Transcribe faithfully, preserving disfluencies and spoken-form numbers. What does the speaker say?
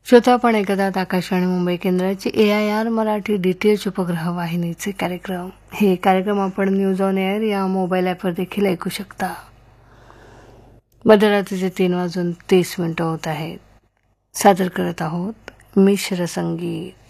श्रोता आपण ऐकतात आकाशवाणी मुंबई केंद्राची ए I R Marathi D T H उपग्रह वाहिनीचे कार्यक्रम. हे कार्यक्रम आपण न्यूज ऑन एअर या मोबाईल ॲपवर देखील ऐकू शकता. मध्यरात्रीचे तीन वाजून तीस मिनिटं होत आहेत. सादर करत आहोत मिश्र संगीत.